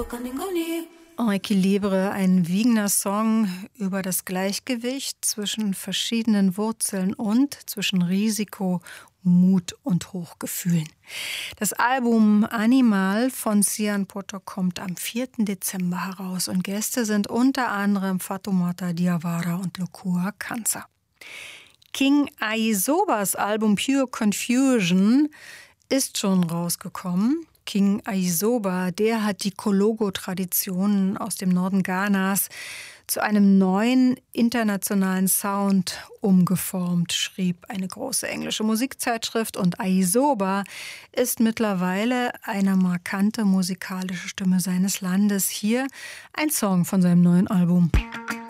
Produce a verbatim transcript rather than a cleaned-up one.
En Equilibre, ein Wiener Song über das Gleichgewicht zwischen verschiedenen Wurzeln und zwischen Risiko, Mut und Hochgefühlen. Das Album Animal von Cian Potto kommt am vierten Dezember heraus und Gäste sind unter anderem Fatoumata Diawara und Lukua Kanza. King Aisobas Album Pure Confusion ist schon rausgekommen. King Aisoba, der hat die Kologo-Traditionen aus dem Norden Ghanas zu einem neuen internationalen Sound umgeformt, schrieb eine große englische Musikzeitschrift. Und Aisoba ist mittlerweile eine markante musikalische Stimme seines Landes. Hier ein Song von seinem neuen Album.